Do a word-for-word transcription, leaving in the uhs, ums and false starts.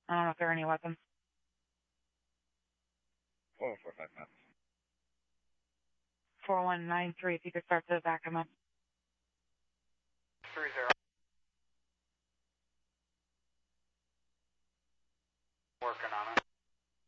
I don't know if there are any weapons. four one four five five. four one nine three, if you could start to back him up.